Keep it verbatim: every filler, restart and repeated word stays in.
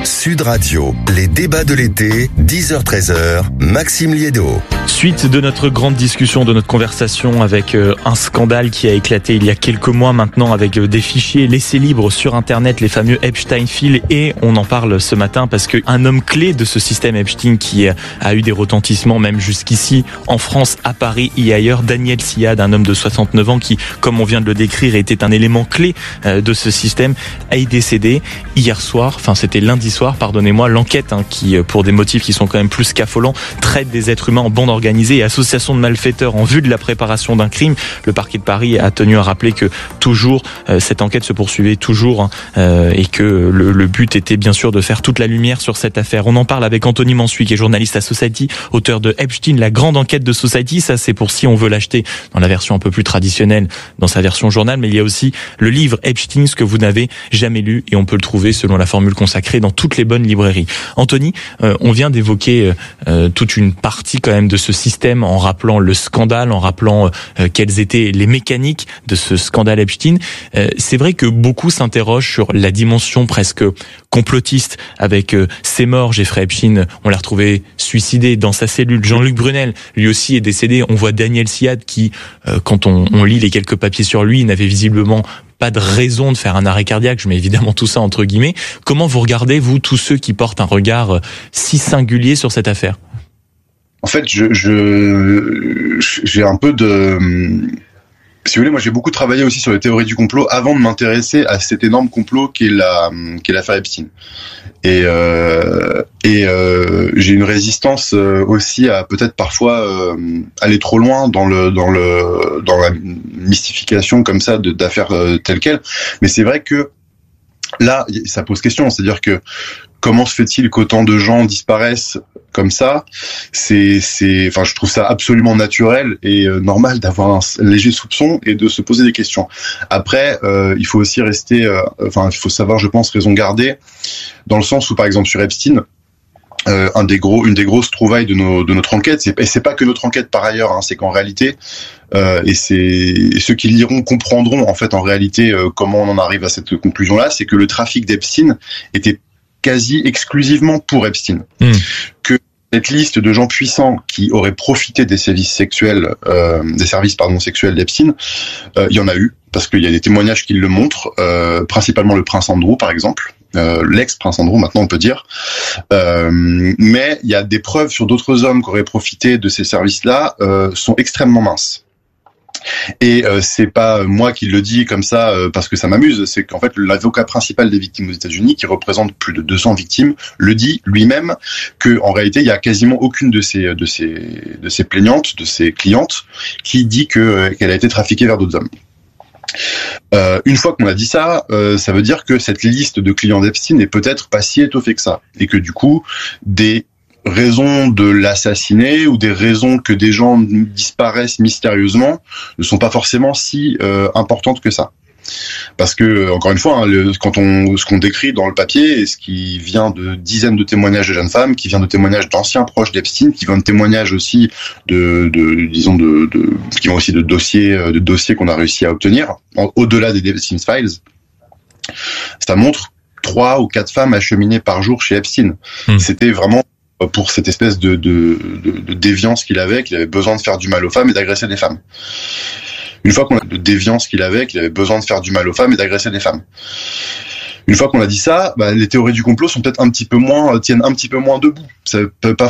Sud Radio, les débats de l'été, dix heures treize heures, Maxime Liédo. Suite de notre grande discussion, de notre conversation avec euh, un scandale qui a éclaté il y a quelques mois maintenant avec euh, des fichiers laissés libres sur Internet, les fameux Epstein Files, et on en parle ce matin parce qu'un homme clé de ce système Epstein qui a, a eu des retentissements même jusqu'ici en France, à Paris et ailleurs, Daniel Siad, un homme de soixante-neuf ans qui, comme on vient de le décrire, était un élément clé euh, de ce système, est décédé hier soir, enfin c'était lundi soir, pardonnez-moi. L'enquête hein, qui, pour des motifs qui sont quand même plus qu'affolants, traite des êtres humains en bande organisée et association de malfaiteurs en vue de la préparation d'un crime. Le parquet de Paris a tenu à rappeler que toujours euh, cette enquête se poursuivait toujours hein, euh, et que le, le but était bien sûr de faire toute la lumière sur cette affaire. On en parle avec Anthony Mansuy, qui est journaliste à Society, auteur de Epstein, la grande enquête de Society. Ça, c'est pour si on veut l'acheter dans la version un peu plus traditionnelle, dans sa version journal, mais il y a aussi le livre Epstein, ce que vous n'avez jamais lu, et on peut le trouver selon la formule consacrée dans toutes les bonnes librairies. Anthony, euh, on vient d'évoquer euh, toute une partie quand même de ce système en rappelant le scandale, en rappelant euh, quelles étaient les mécaniques de ce scandale Epstein. Euh, c'est vrai que beaucoup s'interrogent sur la dimension presque complotiste avec euh, ces morts. Jeffrey Epstein, on l'a retrouvé suicidé dans sa cellule. Jean-Luc Brunel, lui aussi, est décédé. On voit Daniel Siad qui, euh, quand on, on lit les quelques papiers sur lui, n'avait visiblement pas de raison de faire un arrêt cardiaque. Je mets évidemment tout ça entre guillemets. Comment vous regardez, vous, tous ceux qui portent un regard si singulier sur cette affaire ? En fait, je, je, j'ai un peu de... Si vous voulez, moi j'ai beaucoup travaillé aussi sur les théories du complot avant de m'intéresser à cet énorme complot qu'est la, qu'est l'affaire Epstein. Et, euh, et euh, j'ai une résistance aussi à peut-être parfois euh, aller trop loin dans le dans le dans la mystification comme ça de, d'affaires euh, telles quelles. Mais c'est vrai que là, ça pose question, c'est-à-dire que comment se fait-il qu'autant de gens disparaissent comme ça ? C'est, c'est, enfin, je trouve ça absolument naturel et euh, normal d'avoir un léger soupçon et de se poser des questions. Après, euh, il faut aussi rester, euh, enfin, il faut savoir, je pense, raison garder, dans le sens où, par exemple, sur Epstein, euh, un des gros, une des grosses trouvailles de nos, de notre enquête, c'est, et c'est pas que notre enquête par ailleurs, hein, c'est qu'en réalité, euh, et c'est, et ceux qui liront comprendront en fait en réalité euh, comment on en arrive à cette conclusion-là, c'est que le trafic d'Epstein était quasi exclusivement pour Epstein. Mmh. Que cette liste de gens puissants qui auraient profité des services sexuels, euh, des services pardon sexuels d'Epstein, euh, il y en a eu parce qu'il y a des témoignages qui le montrent, euh, principalement le prince Andrew par exemple, euh, l'ex-prince Andrew maintenant on peut dire. Euh, mais il y a des preuves sur d'autres hommes qui auraient profité de ces services-là, euh, sont extrêmement minces. Et euh, c'est pas moi qui le dis comme ça euh, parce que ça m'amuse, c'est qu'en fait l'avocat principal des victimes aux États-Unis, qui représente plus de deux cents victimes, le dit lui-même que en réalité il y a quasiment aucune de ces de ces de ces plaignantes, de ces clientes, qui dit que euh, qu'elle a été trafiquée vers d'autres hommes. Euh, une fois qu'on a dit ça, euh, ça veut dire que cette liste de clients d'Epstein n'est peut-être pas si étoffée que ça, et que du coup des raisons de l'assassiner ou des raisons que des gens disparaissent mystérieusement ne sont pas forcément si euh, importantes que ça. Parce que, encore une fois, hein, le, quand on, ce qu'on décrit dans le papier, et ce qui vient de dizaines de témoignages de jeunes femmes, qui vient de témoignages d'anciens proches d'Epstein, qui vient de témoignages aussi de, de disons de, de, qui vient aussi de dossiers, de dossiers qu'on a réussi à obtenir, en, au-delà des Epstein Files, ça montre trois ou quatre femmes acheminées par jour chez Epstein. Mmh. C'était vraiment pour cette espèce de, de, de, de déviance qu'il avait, qu'il avait besoin de faire du mal aux femmes et d'agresser des femmes. Une fois qu'on a de déviance qu'il avait, qu'il avait besoin de faire du mal aux femmes et d'agresser des femmes. Une fois qu'on a dit ça, bah, les théories du complot sont peut-être un petit peu moins, tiennent un petit peu moins debout. Ça peut pas